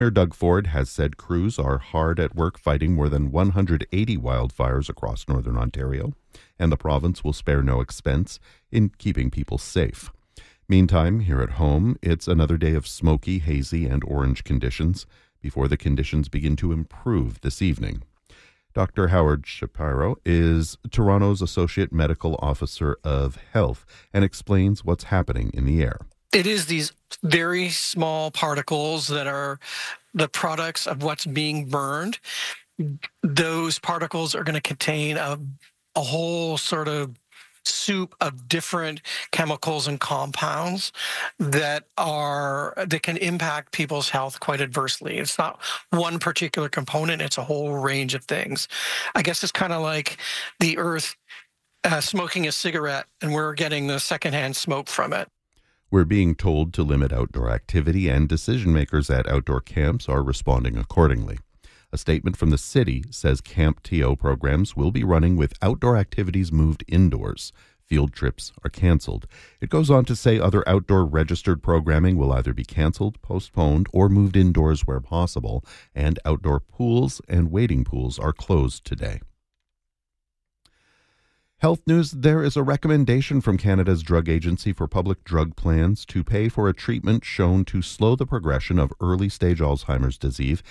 Mayor Doug Ford has said crews are hard at work fighting more than 180 wildfires across northern Ontario, and the province will spare no expense in keeping people safe. Meantime, here at home, it's another day of smoky, hazy, and orange conditions before the conditions begin to improve this evening. Dr. Howard Shapiro is Toronto's Associate Medical Officer of Health and explains what's happening in the air. It is these very small particles that are the products of what's being burned. Those particles are going to contain a whole sort of soup of different chemicals and compounds that can impact people's health quite adversely. It's not one particular component, it's a whole range of things. I guess it's kind of like the earth smoking a cigarette and we're getting the secondhand smoke from it. We're being told to limit outdoor activity, and decision makers at outdoor camps are responding accordingly. A statement from the city says Camp TO programs will be running with outdoor activities moved indoors. Field trips are canceled. It goes on to say other outdoor registered programming will either be canceled, postponed, or moved indoors where possible, and outdoor pools and wading pools are closed today. Health news, there is a recommendation from Canada's Drug Agency for Public Drug Plans to pay for a treatment shown to slow the progression of early-stage Alzheimer's disease,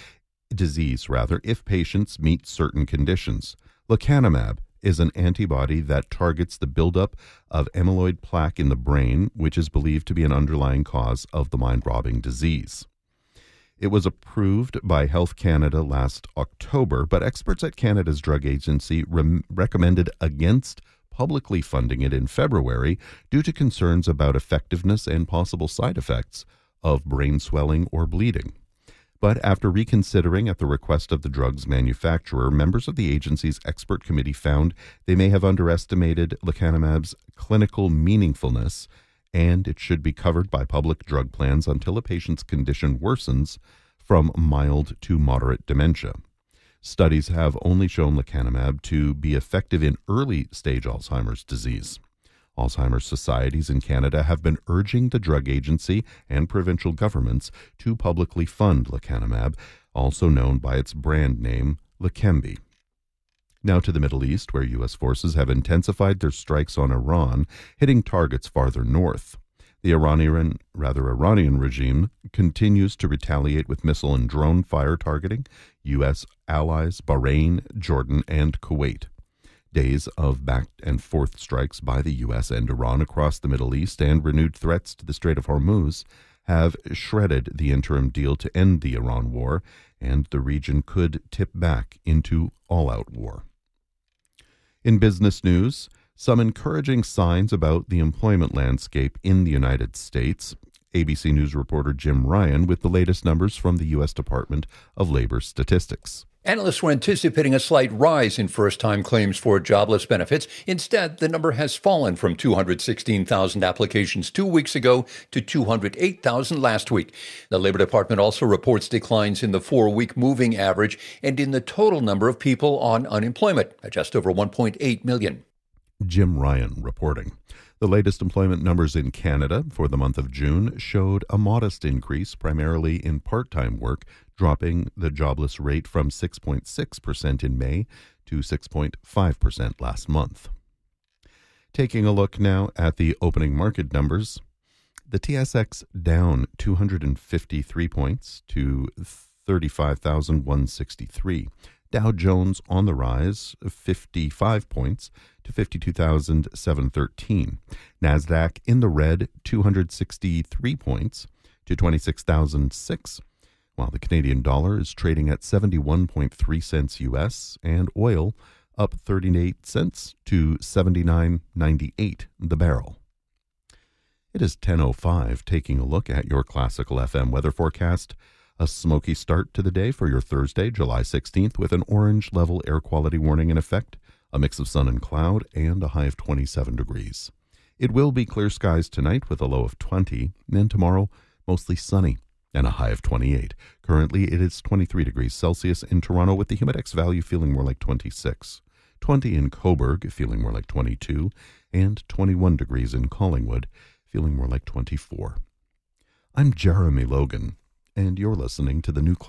if patients meet certain conditions. Lecanemab is an antibody that targets the buildup of amyloid plaque in the brain, which is believed to be an underlying cause of the mind-robbing disease. It was approved by Health Canada last October, but experts at Canada's Drug Agency recommended against publicly funding it in February due to concerns about effectiveness and possible side effects of brain swelling or bleeding. But after reconsidering at the request of the drug's manufacturer, members of the agency's expert committee found they may have underestimated lecanemab's clinical meaningfulness, and it should be covered by public drug plans until a patient's condition worsens from mild to moderate dementia. Studies have only shown lecanemab to be effective in early-stage Alzheimer's disease. Alzheimer's societies in Canada have been urging the drug agency and provincial governments to publicly fund lecanemab, also known by its brand name, Leqembi. Now to the Middle East, where U.S. forces have intensified their strikes on Iran, hitting targets farther north. The Iranian regime continues to retaliate with missile and drone fire targeting U.S. allies Bahrain, Jordan, and Kuwait. Days of back-and-forth strikes by the U.S. and Iran across the Middle East and renewed threats to the Strait of Hormuz have shredded the interim deal to end the Iran war, and the region could tip back into all-out war. In business news, some encouraging signs about the employment landscape in the United States. ABC News reporter Jim Ryan with the latest numbers from the U.S. Department of Labor Statistics. Analysts were anticipating a slight rise in first-time claims for jobless benefits. Instead, the number has fallen from 216,000 applications 2 weeks ago to 208,000 last week. The Labor Department also reports declines in the 4-week moving average and in the total number of people on unemployment, at just over 1.8 million. Jim Ryan reporting. The latest employment numbers in Canada for the month of June showed a modest increase, primarily in part-time work, dropping the jobless rate from 6.6% in May to 6.5% last month. Taking a look now at the opening market numbers, the TSX down 253 points to 35,163. Dow Jones on the rise, 55 points to 52,713. NASDAQ in the red, 263 points to 26,006. While the Canadian dollar is trading at 71.3 cents U.S. and oil up 38 cents to 79.98 the barrel. It is 10:05, taking a look at your Classical FM weather forecast. A smoky start to the day for your Thursday, July 16th, with an orange level air quality warning in effect, a mix of sun and cloud, and a high of 27 degrees. It will be clear skies tonight with a low of 20, and tomorrow mostly sunny and a high of 28. Currently, it is 23 degrees Celsius in Toronto with the Humidex value feeling more like 26. 20 in Cobourg, feeling more like 22, and 21 degrees in Collingwood, feeling more like 24. I'm Jeremy Logan, and you're listening to the New